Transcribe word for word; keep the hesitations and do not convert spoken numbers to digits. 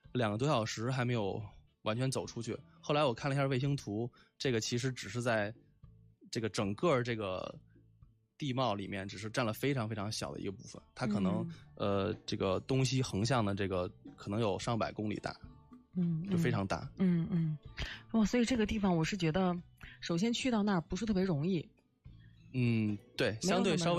两个多小时还没有完全走出去。后来我看了一下卫星图，这个其实只是在这个整个这个地貌里面只是占了非常非常小的一个部分，它可能、嗯、呃这个东西横向的这个可能有上百公里大， 嗯， 就非常大。 嗯嗯，哇，所以这个地方我是觉得，首先去到那儿不是特别容易。 嗯，对，相对稍微。